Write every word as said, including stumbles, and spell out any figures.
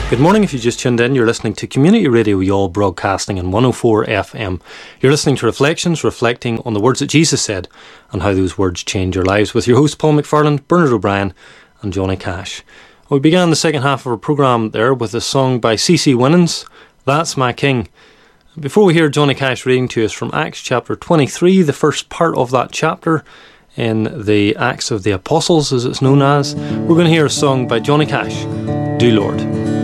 Good morning. If you just tuned in, you're listening to Community Radio Youghal broadcasting on one oh four F M. You're listening to Reflections, reflecting on the words that Jesus said and how those words change your lives, with your hosts Paul McFarland, Bernard O'Brien and Johnny Cash. We began the second half of our programme there with a song by C C Winans, That's My King. Before we hear Johnny Cash reading to us from Acts chapter twenty-three, the first part of that chapter in the Acts of the Apostles as it's known as, we're going to hear a song by Johnny Cash, Do Lord.